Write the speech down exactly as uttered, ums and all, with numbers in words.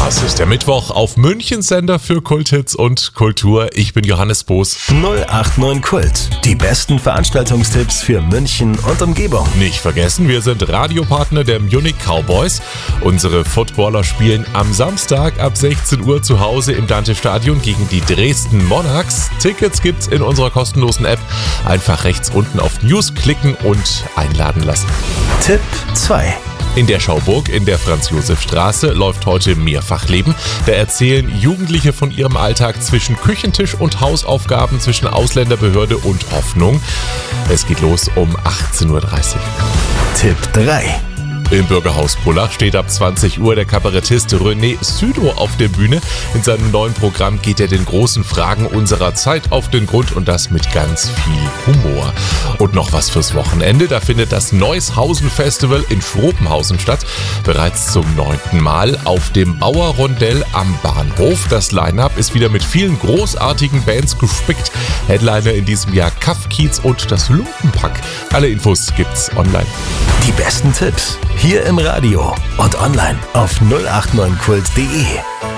Es ist der Mittwoch auf Münchens Sender für Kulthits und Kultur. Ich bin Johannes Boos. null acht neun Kult. Die besten Veranstaltungstipps für München und Umgebung. Nicht vergessen, wir sind Radiopartner der Munich Cowboys. Unsere Footballer spielen am Samstag ab sechzehn Uhr zu Hause im Dante-Stadion gegen die Dresden Monarchs. Tickets gibt's in unserer kostenlosen App. Einfach rechts unten auf News klicken und einladen lassen. Tipp zwei. In der Schauburg in der Franz-Josef-Straße läuft heute Mehrfachleben. Da erzählen Jugendliche von ihrem Alltag zwischen Küchentisch und Hausaufgaben, zwischen Ausländerbehörde und Hoffnung. Es geht los um achtzehn Uhr dreißig. Tipp drei. Im Bürgerhaus Pullach steht ab zwanzig Uhr der Kabarettist René Südow auf der Bühne. In seinem neuen Programm geht er den großen Fragen unserer Zeit auf den Grund und das mit ganz viel Humor. Und noch was fürs Wochenende, da findet das Neushausen Festival in Schrobenhausen statt. Bereits zum neunten Mal auf dem Bauer-Rondell am Bahnhof. Das Line-Up ist wieder mit vielen großartigen Bands gespickt. Headliner in diesem Jahr Kaff Kiez und das Lumpenpack. Alle Infos gibt's online. Die besten Tipps hier im Radio und online auf null acht neun kult punkt de.